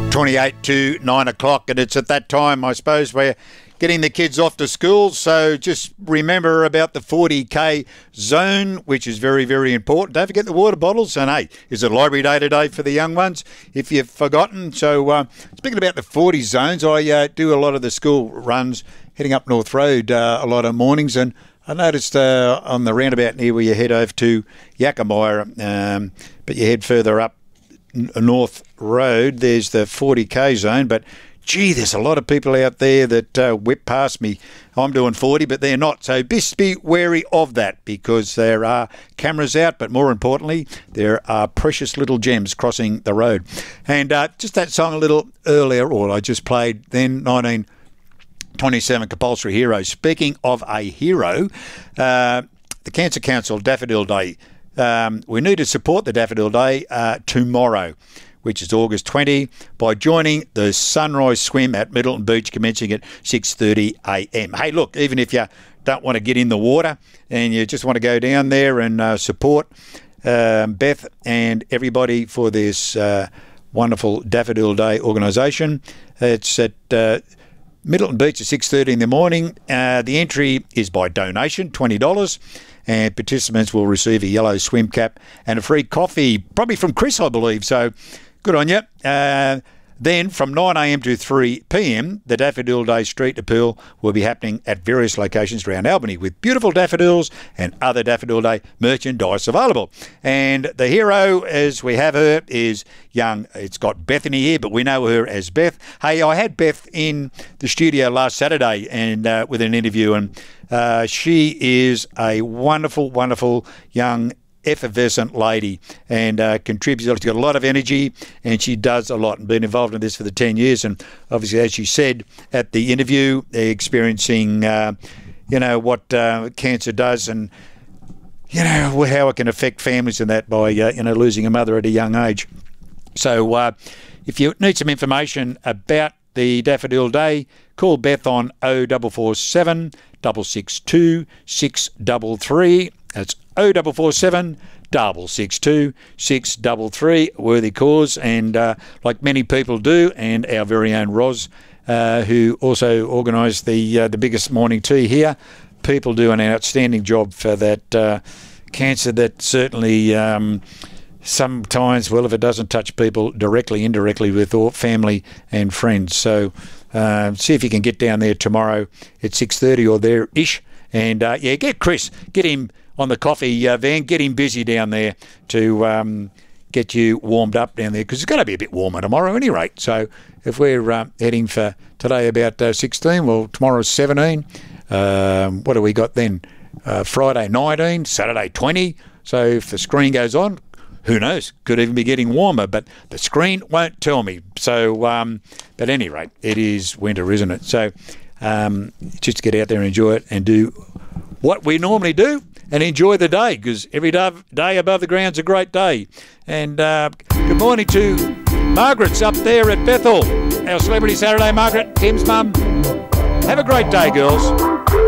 28 to 9 o'clock, and it's at that time, I suppose, we're getting the kids off to school. So just remember about the 40k zone, which is very, very important. Don't forget the water bottles. And hey, is it library day today for the young ones, if you've forgotten? So speaking about the 40 zones, I do a lot of the school runs heading up North Road a lot of mornings, and I noticed on the roundabout near where you head over to Yakamaya, but you head further up North Road, there's the 40k zone. But gee, there's a lot of people out there that whip past me. I'm doing 40, but they're not. So just be wary of that, because there are cameras out, but more importantly, there are precious little gems crossing the road. And just that song a little earlier, or I just played then, 1927 Compulsory Hero. Speaking of a hero, the Cancer Council Daffodil Day. We need to support the Daffodil Day tomorrow, which is August 20, by joining the Sunrise Swim at Middleton Beach, commencing at 6:30am. Hey, look, even if you don't want to get in the water and you just want to go down there and support Beth and everybody for this wonderful Daffodil Day organisation, it's at Middleton Beach at 6:30 in the morning. The entry is by donation, $20. And participants will receive a yellow swim cap and a free coffee, probably from Chris, I believe. So good on you. Then from 9am to 3pm, the Daffodil Day Street Appeal will be happening at various locations around Albany, with beautiful daffodils and other Daffodil Day merchandise available. And the hero, as we have her, is young. It's got Bethany here, but we know her as Beth. Hey, I had Beth in the studio last Saturday and with an interview, and she is a wonderful, wonderful young effervescent lady, and contributes. She's got a lot of energy, and she does a lot, and been involved in this for the 10 years. And obviously, as she said at the interview, experiencing what cancer does, and how it can affect families and that by losing a mother at a young age. So if you need some information about the Daffodil Day, call Beth on 0447 662 633. That's 0447 662 633. Worthy cause, and like many people do, and our very own Roz, who also organised the biggest morning tea here. People do an outstanding job for that cancer that certainly sometimes, well, if it doesn't touch people directly, indirectly with all family and friends. So see if you can get down there tomorrow at 6:30 or there-ish. And get Chris, get him on the coffee van, get him busy down there to get you warmed up down there, because it's going to be a bit warmer tomorrow at any rate. So if we're heading for today about 16, well, tomorrow's 17. What do we got then? Friday 19, Saturday 20. So if the screen goes on, who knows? Could even be getting warmer, but the screen won't tell me. So, but at any rate, it is winter, isn't it? So just get out there and enjoy it, and do what we normally do, and enjoy the day, because every day above the ground's a great day. And good morning to Margaret's up there at Bethel, our Celebrity Saturday. Margaret, Tim's mum. Have a great day, girls.